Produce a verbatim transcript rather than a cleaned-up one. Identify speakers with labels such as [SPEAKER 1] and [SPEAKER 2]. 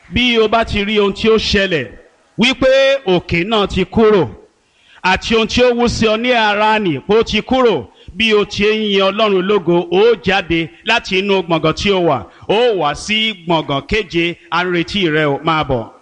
[SPEAKER 1] bí o bá ti rí ohun tí ó ṣẹlẹ̀ wípé òkè náà ti kúrò àti ohun tí ó wú sí ọ ní ara nì pé ó ti kúrò, bí o ti ń yin Ọlọ́run lógo, ó jáde láti inú gbọ̀ngàn tí ó wà, ó wá sí gbọ̀ngàn keje, à ń retí rẹ, ó máa bọ̀.